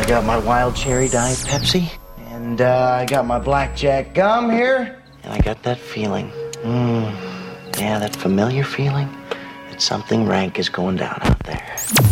got my wild cherry diet Pepsi, and I got my blackjack gum here, and I got that feeling. Yeah, that familiar feeling that something rank is going down out there.